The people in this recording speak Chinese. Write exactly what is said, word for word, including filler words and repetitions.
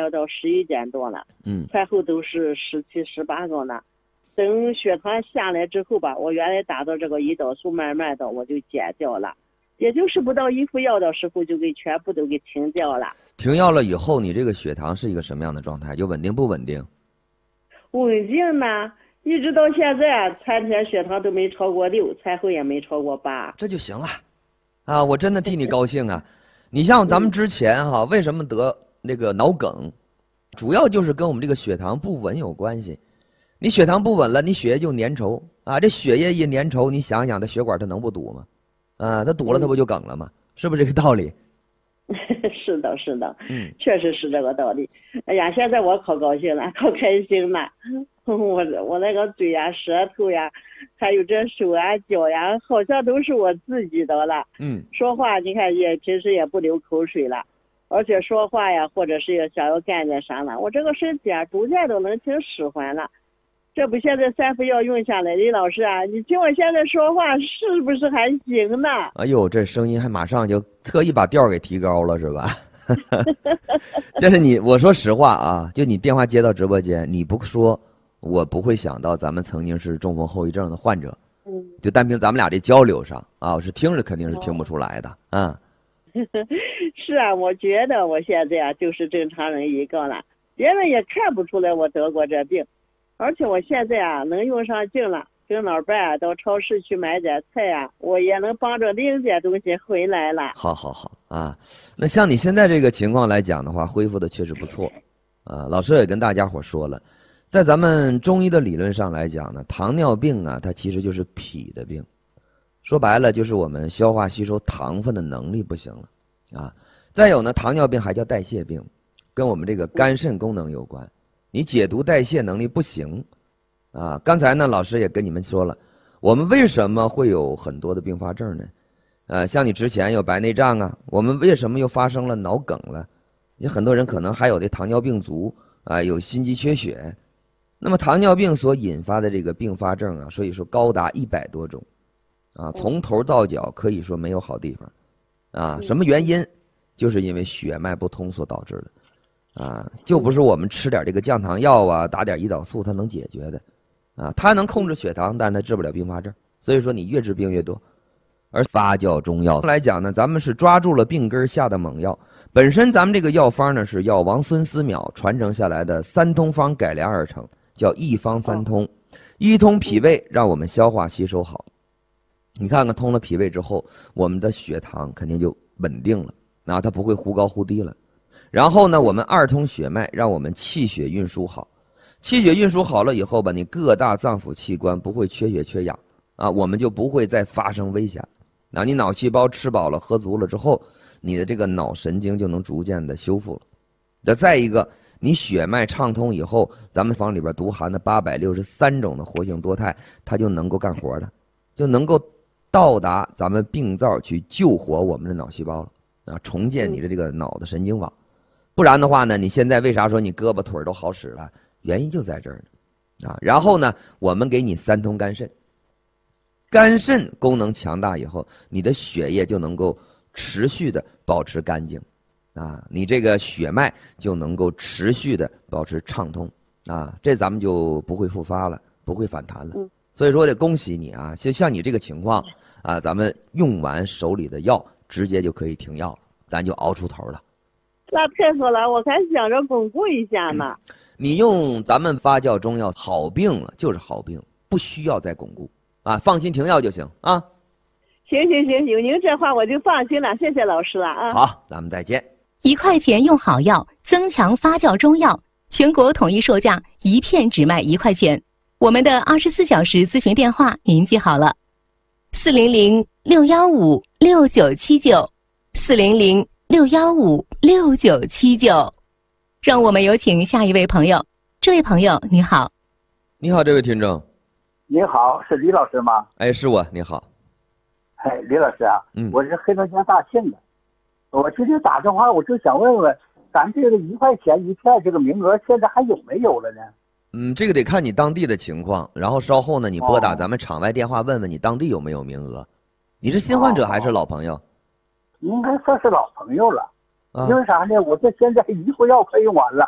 了到十一点多了， 嗯， 餐后都是十七、十八个呢。等血糖下来之后吧，我原来打的这个胰岛素慢慢的我就减掉了，也就是不到一副药的时候就给全部都给停掉了。 停药了以后，你这个血糖是一个什么样的状态？就稳定不稳定？ 稳定呢，一直到现在，餐前血糖都没超过六，餐后也没超过八， 这就行了，啊，我真的替你高兴啊！你像咱们之前哈、啊，为什么得那个脑梗，主要就是跟我们这个血糖不稳有关系。你血糖不稳了，你血液就粘稠啊，这血液一粘稠，你想想，它血管它能不堵吗？啊，它堵了，它不就梗了吗？是不是这个道理？ 是的，是的， 嗯， 确实是这个道理。哎呀，现在我可高兴了，可开心了。我我那个嘴呀、舌头呀，还有这手啊、脚呀，好像都是我自己的了。 嗯， 说话你看也平时也不流口水了，而且说话呀，或者是要想要干点啥了，我这个身体啊，逐渐都能挺使唤了。这不现在三副药用下来，李老师啊，你听我现在说话是不是还行呢？ 哎呦，这声音还马上就特意把调给提高了，是吧？就是你，我说实话啊，就你电话接到直播间，你不说，我不会想到咱们曾经是中风后遗症的患者。 嗯， 就单凭咱们俩这交流上啊，我是听着肯定是听不出来的啊。 嗯、是啊，我觉得我现在啊就是正常人一个了，别人也看不出来我得过这病。而且我现在啊能用上劲了，跟老伴啊到超市去买点菜啊，我也能帮着拎点东西回来了。 好好好啊，那像你现在这个情况来讲的话，恢复的确实不错啊。老师也跟大家伙说了，在咱们中医的理论上来讲呢，糖尿病啊，它其实就是脾的病，说白了就是我们消化吸收糖分的能力不行了啊。再有呢，糖尿病还叫代谢病，跟我们这个肝肾功能有关。你解毒代谢能力不行，啊，刚才呢老师也跟你们说了，我们为什么会有很多的并发症呢？呃，像你之前有白内障啊，我们为什么又发生了脑梗了？你很多人可能还有这糖尿病足啊，有心肌缺血。那么糖尿病所引发的这个并发症啊，所以说高达一百多种，啊，从头到脚可以说没有好地方，啊，什么原因？就是因为血脉不通所导致的。啊，就不是我们吃点这个降糖药啊，打点胰岛素它能解决的，啊，它能控制血糖，但是它治不了并发症。所以说你越治病越多。而发酵中药来讲呢，咱们是抓住了病根下的猛药。本身咱们这个药方呢是药王孙思邈传承下来的三通方改良而成，叫一方三通，一通脾胃，让我们消化吸收好。你看看通了脾胃之后，我们的血糖肯定就稳定了，啊，它不会忽高忽低了。然后呢，我们二通血脉，让我们气血运输好。气血运输好了以后吧，你各大脏腑器官不会缺血缺氧啊，我们就不会再发生危险。那你脑细胞吃饱了喝足了之后，你的这个脑神经就能逐渐的修复了。那再一个，你血脉畅通以后，咱们方里边独含的八百六十三种的活性多肽，它就能够干活了，就能够到达咱们病灶去救活我们的脑细胞了啊，重建你的这个脑的神经网。不然的话呢，你现在为啥说你胳膊腿都好使了？原因就在这儿呢，啊，然后呢，我们给你三通肝肾，肝肾功能强大以后，你的血液就能够持续的保持干净，啊，你这个血脉就能够持续的保持畅通，啊，这咱们就不会复发了，不会反弹了。所以说得恭喜你啊，就像你这个情况啊，咱们用完手里的药，直接就可以停药了，咱就熬出头了。 那太好了，我还想着巩固一下呢。 嗯、你用咱们发酵中药好病了就是好病，不需要再巩固啊，放心停药就行啊。 行行行，有您这话我就放心了，谢谢老师了啊。 好，咱们再见。 一块钱用好药，增强发酵中药，全国统一售价，一片只卖一块钱。我们的二十四小时咨询电话您记好了：四零零六幺五六九七九，四零零六幺五六九七九。让我们有请下一位朋友。这位朋友你好。 你好，这位听众。 你好，是李老师吗？ 哎，是我。你好。 哎，李老师啊， 嗯， 我是黑龙江大庆的。我今天打电话，我就想问问，咱这个一块钱一片这个名额现在还有没有了呢？ 嗯，这个得看你当地的情况，然后稍后呢，你拨打咱们场外电话问问你当地有没有名额。你是新患者还是老朋友？ 哦、应该算是老朋友了， 啊、 因为啥呢？我这现在一副药快用完了。